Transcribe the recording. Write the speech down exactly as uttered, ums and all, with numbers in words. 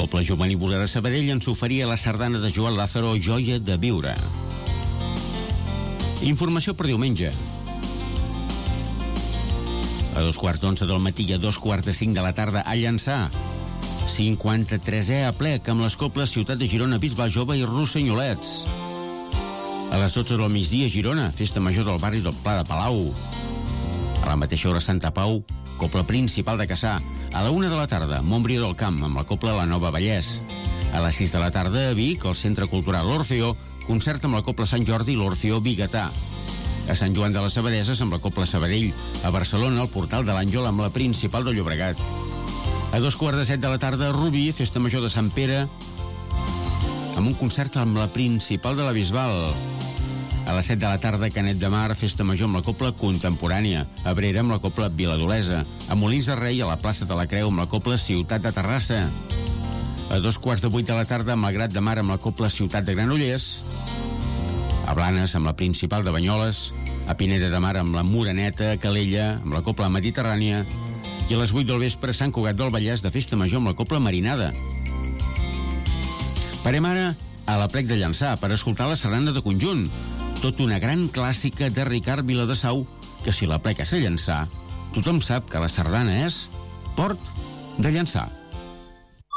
Cobla Jovenívola de Sabadell ens oferia la sardana de Joan Lázaro, Joia de viure. Informació per diumenge. A dos quarts d'onze del matí i a dos quarts de cinc de la tarda a Llançà. cinquanta-tresè aplec amb les cobles Ciutat de Girona, Bisbal Jove i Rossenyolets. A les dotze del migdia a Girona, festa major del barri del Pla de Palau. A la mateixa hora Santa Pau, cobla principal de Cassà. A la una de la tarda, Montbrió del Camp, amb la cobla La Nova Vallès. A les sis de la tarda, a Vic, al Centre Cultural L'Orfeó, concert amb la cobla Sant Jordi i l'Orfeó Bigatà. A Sant Joan de les Abadeses, amb la cobla Sabadell. A Barcelona, al Portal de l'Àngel, amb la principal de Llobregat. A dos quarts de set de la tarda, a Rubí, festa major de Sant Pere, amb un concert amb la principal de la Bisbal. A les set de la tarda, Canet de Mar, festa major amb la cobla Contemporània. A Brera, amb la cobla Viladolesa. A Molins de Rei, a la plaça de la Creu, amb la cobla Ciutat de Terrassa. A dos quarts de vuit de la tarda, a Malgrat de Mar, amb la cobla Ciutat de Granollers. A Blanes, amb la principal de Banyoles. A Pineda de Mar, amb la Moreneta. A Calella, amb la cobla Mediterrània. I a les vuit del vespre, Sant Cugat del Vallès, de festa major amb la cobla Marinada. Parem ara a l'Aplec de Llançà per escoltar la sardana de conjunt. Tot una gran clàssica de Ricard Viladesau, que si l'Aplec és a Llançà, tothom sap que la sardana és Port de Llançà.